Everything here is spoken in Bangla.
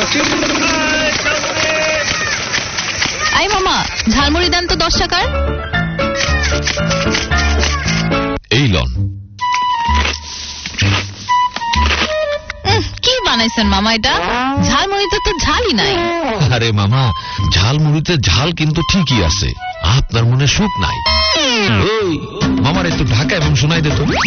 আই মামা, ঝালমুড়ি দেন তো 10 টাকার। এই লন। কি বানাইছেন মামা এটা? ঝালমুড়িতে তো ঝালই নাই। আরে মামা, ঝালমুড়িতে ঝাল কিন্তু ঠিকই আছে, আপনার মনে সুখ নাই। ওই মামার একটু ঢাকা এবং শোনাই দে তো।